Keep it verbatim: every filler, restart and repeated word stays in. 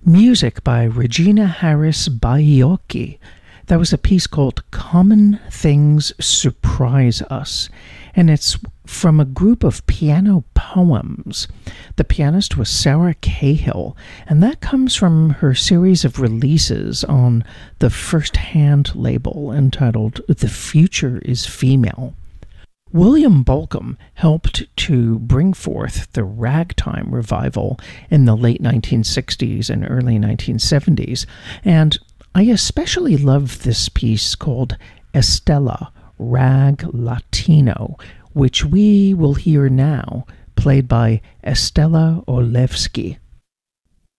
Music by Regina Harris Baiocchi. That was a piece called Common Things Surprise Us, and it's from a group of piano poems. The pianist was Sarah Cahill, and that comes from her series of releases on the First Hand label entitled The Future is Female. William Bolcom helped to bring forth the ragtime revival in the late nineteen sixties and early nineteen seventies, and I especially love this piece called Estella, Rag Latino, which we will hear now, played by Estella Olevsky.